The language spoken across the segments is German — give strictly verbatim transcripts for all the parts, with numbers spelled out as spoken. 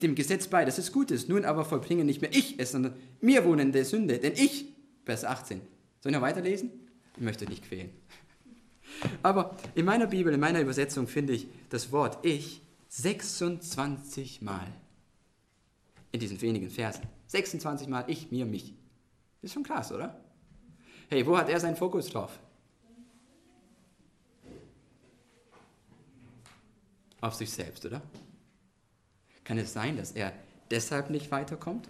dem Gesetz bei, dass es gut ist. Nun aber vollbringe nicht mehr ich es, sondern mir wohnende Sünde. Denn ich, Vers achtzehn. Soll ich noch weiterlesen? Ich möchte nicht quälen. Aber in meiner Bibel, in meiner Übersetzung finde ich das Wort ich sechsundzwanzig Mal. In diesen wenigen Versen. sechsundzwanzig Mal ich, mir, mich. Ist schon krass, oder? Hey, wo hat er seinen Fokus drauf? Auf sich selbst, oder? Kann es sein, dass er deshalb nicht weiterkommt?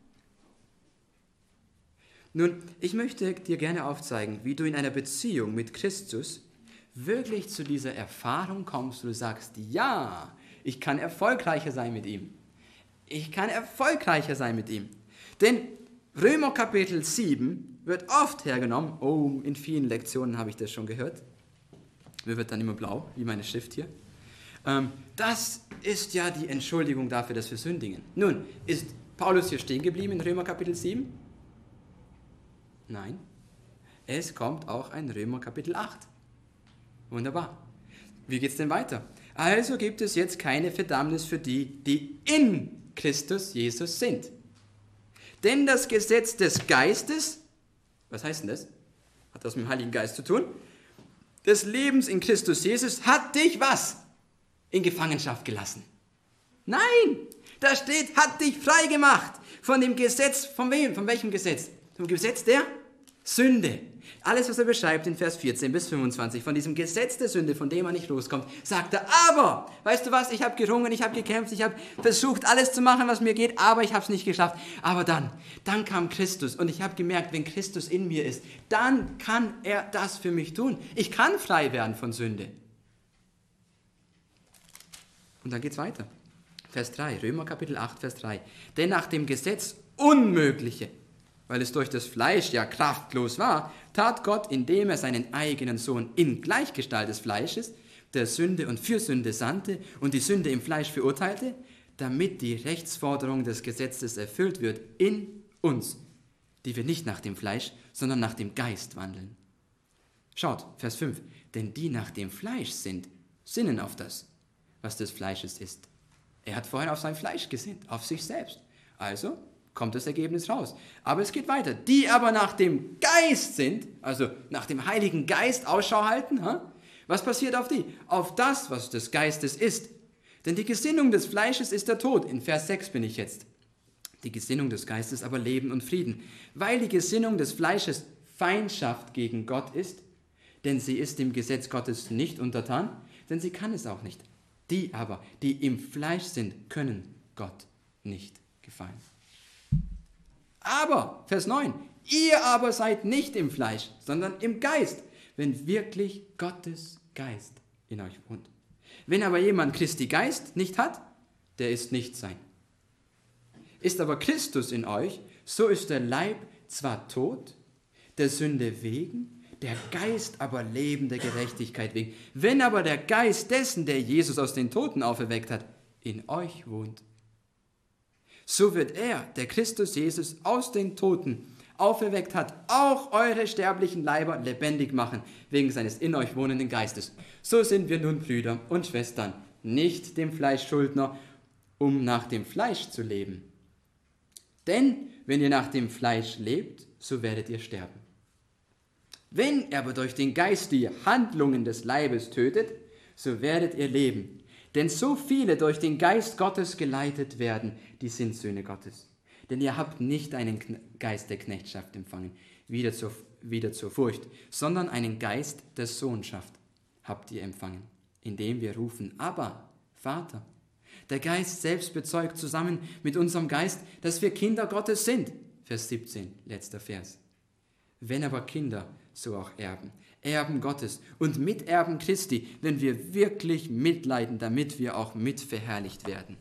Nun, ich möchte dir gerne aufzeigen, wie du in einer Beziehung mit Christus wirklich zu dieser Erfahrung kommst, wo du sagst, ja, ich kann erfolgreicher sein mit ihm. Ich kann erfolgreicher sein mit ihm. Denn Römer Kapitel sieben wird oft hergenommen, oh, in vielen Lektionen habe ich das schon gehört. Mir wird dann immer blau, wie meine Schrift hier. Ähm, das ist ja die Entschuldigung dafür, dass wir sündigen. Nun, ist Paulus hier stehen geblieben in Römer Kapitel sieben? Nein. Es kommt auch ein Römer Kapitel acht. Wunderbar. Wie geht es denn weiter? Also gibt es jetzt keine Verdammnis für die, die in Christus Jesus sind. Denn das Gesetz des Geistes, was heißt denn das? Hat das mit dem Heiligen Geist zu tun? Des Lebens in Christus Jesus hat dich was? In Gefangenschaft gelassen. Nein, da steht, hat dich frei gemacht von dem Gesetz, von wem? Von welchem Gesetz? Vom Gesetz der Sünde. Alles, was er beschreibt in Vers vierzehn bis fünfundzwanzig, von diesem Gesetz der Sünde, von dem er nicht loskommt, sagt er, aber, weißt du was, ich habe gerungen, ich habe gekämpft, ich habe versucht, alles zu machen, was mir geht, aber ich habe es nicht geschafft. Aber dann, dann kam Christus und ich habe gemerkt, wenn Christus in mir ist, dann kann er das für mich tun. Ich kann frei werden von Sünde. Und dann geht es weiter. Vers drei, Römer Kapitel acht, Vers drei. Denn nach dem Gesetz Unmögliche, weil es durch das Fleisch ja kraftlos war, tat Gott, indem er seinen eigenen Sohn in Gleichgestalt des Fleisches, der Sünde und für Sünde sandte und die Sünde im Fleisch verurteilte, damit die Rechtsforderung des Gesetzes erfüllt wird in uns, die wir nicht nach dem Fleisch, sondern nach dem Geist wandeln. Schaut, Vers fünf. Denn die nach dem Fleisch sind, sinnen auf das, was des Fleisches ist. Er hat vorhin auf sein Fleisch gesinnt, auf sich selbst. Also kommt das Ergebnis raus. Aber es geht weiter. Die aber nach dem Geist sind, also nach dem Heiligen Geist Ausschau halten, ha? Was passiert auf die? Auf das, was des Geistes ist. Denn die Gesinnung des Fleisches ist der Tod. In Vers sechs bin ich jetzt. Die Gesinnung des Geistes aber Leben und Frieden. Weil die Gesinnung des Fleisches Feindschaft gegen Gott ist, denn sie ist dem Gesetz Gottes nicht untertan, denn sie kann es auch nicht. Die aber, die im Fleisch sind, können Gott nicht gefallen. Aber, Vers neun, ihr aber seid nicht im Fleisch, sondern im Geist, wenn wirklich Gottes Geist in euch wohnt. Wenn aber jemand Christi Geist nicht hat, der ist nicht sein. Ist aber Christus in euch, so ist der Leib zwar tot, der Sünde wegen, der Geist aber Leben der Gerechtigkeit wegen. Wenn aber der Geist dessen, der Jesus aus den Toten auferweckt hat, in euch wohnt, so wird er, der Christus Jesus aus den Toten auferweckt hat, auch eure sterblichen Leiber lebendig machen, wegen seines in euch wohnenden Geistes. So sind wir nun Brüder und Schwestern, nicht dem Fleisch Schuldner, um nach dem Fleisch zu leben. Denn wenn ihr nach dem Fleisch lebt, so werdet ihr sterben. Wenn ihr aber durch den Geist die Handlungen des Leibes tötet, so werdet ihr leben. Denn so viele durch den Geist Gottes geleitet werden, die sind Söhne Gottes. Denn ihr habt nicht einen Geist der Knechtschaft empfangen, wieder zur, wieder zur Furcht, sondern einen Geist der Sohnschaft habt ihr empfangen, indem wir rufen, Abba, Vater. Der Geist selbst bezeugt zusammen mit unserem Geist, dass wir Kinder Gottes sind. Vers siebzehn, letzter Vers. Wenn aber Kinder, so auch Erben, Erben Gottes und Miterben Christi, wenn wir wirklich mitleiden, damit wir auch mitverherrlicht werden.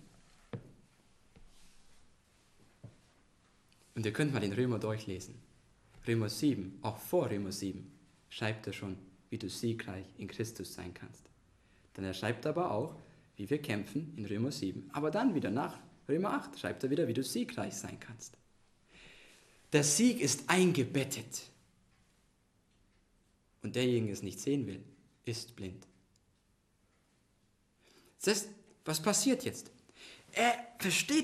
Und ihr könnt mal den Römer durchlesen. Römer sieben, auch vor Römer sieben, schreibt er schon, wie du siegreich in Christus sein kannst. Dann er schreibt aber auch, wie wir kämpfen in Römer sieben. Aber dann wieder nach Römer acht schreibt er wieder, wie du siegreich sein kannst. Der Sieg ist eingebettet. Und derjenige, der es nicht sehen will, ist blind. Das heißt, was passiert jetzt? er versteht